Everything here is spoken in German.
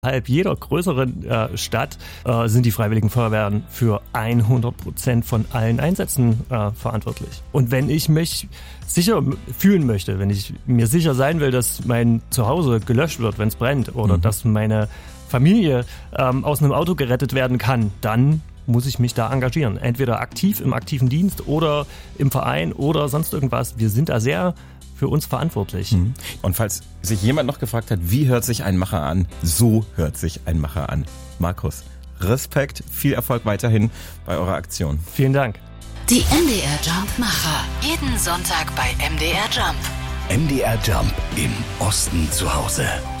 Innerhalb jeder größeren Stadt sind die Freiwilligen Feuerwehren für 100% von allen Einsätzen verantwortlich. Und wenn ich mich sicher fühlen möchte, wenn ich mir sicher sein will, dass mein Zuhause gelöscht wird, wenn es brennt, oder dass meine Familie aus einem Auto gerettet werden kann, dann muss ich mich da engagieren. Entweder aktiv im aktiven Dienst oder im Verein oder sonst irgendwas. Wir sind da sehr für uns verantwortlich. Und falls sich jemand noch gefragt hat, wie hört sich ein Macher an? So hört sich ein Macher an. Markus, Respekt, viel Erfolg weiterhin bei eurer Aktion. Vielen Dank. Die MDR Jump Macher. Jeden Sonntag bei MDR Jump. MDR Jump im Osten zu Hause.